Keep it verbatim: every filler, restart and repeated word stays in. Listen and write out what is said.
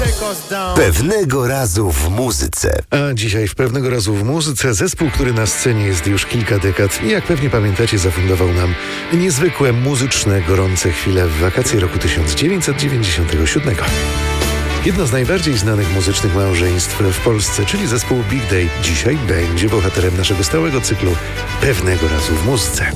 Pewnego razu w muzyce. A dzisiaj w Pewnego razu w muzyce zespół, który na scenie jest już kilka dekad i jak pewnie pamiętacie, zafundował nam niezwykłe muzyczne, gorące chwile w wakacje roku tysiąc dziewięćset dziewięćdziesiątego siódmego. Jedno z najbardziej znanych muzycznych małżeństw w Polsce, czyli zespół Big Day, dzisiaj będzie bohaterem naszego stałego cyklu Pewnego razu w muzyce.